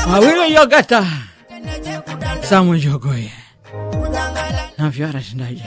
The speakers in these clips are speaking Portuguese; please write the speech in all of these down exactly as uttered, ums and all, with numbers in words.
Awilo yogata Samu jogoye Na viara shindaji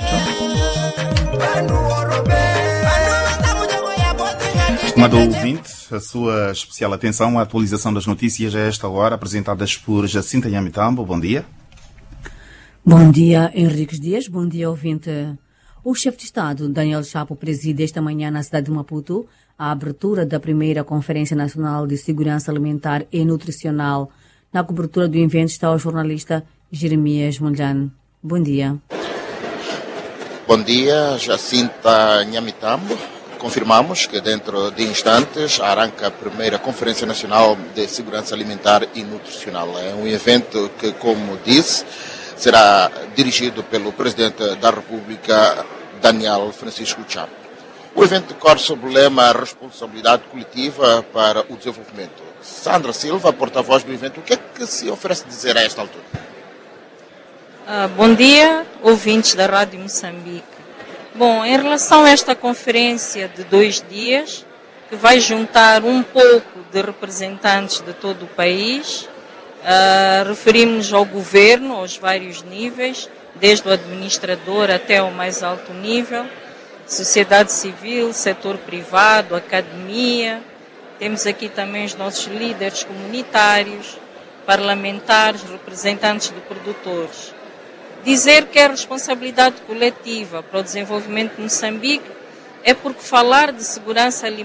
Estimado ouvinte, a sua especial atenção à atualização das notícias a esta hora, apresentadas por Jacinta Nhamitambo. Bom dia. Bom dia, Henriques Dias. Bom dia, ouvinte. O chefe de Estado, Daniel Chapo, preside esta manhã na cidade de Maputo a abertura da primeira Conferência Nacional de Segurança Alimentar e Nutricional. Na cobertura do evento está o jornalista Jeremias Mondlane. Bom dia. Bom dia, Jacinta Nhamitambo. Confirmamos que dentro de instantes arranca a primeira Conferência Nacional de Segurança Alimentar e Nutricional. É um evento que, como disse, será dirigido pelo Presidente da República, Daniel Francisco Chapo. O evento decorre sob o lema Responsabilidade Coletiva para o Desenvolvimento. Sandra Silva, porta-voz do evento, o que é que se oferece dizer a esta altura? Ah, bom dia, ouvintes da Rádio Moçambique. Bom, em relação a esta conferência de dois dias, que vai juntar um pouco de representantes de todo o país, uh, referimos-nos ao governo, aos vários níveis, desde o administrador até o mais alto nível, sociedade civil, setor privado, academia. Temos aqui também os nossos líderes comunitários, parlamentares, representantes de produtores. Dizer que é responsabilidade coletiva para o desenvolvimento de Moçambique é porque falar de segurança alimentar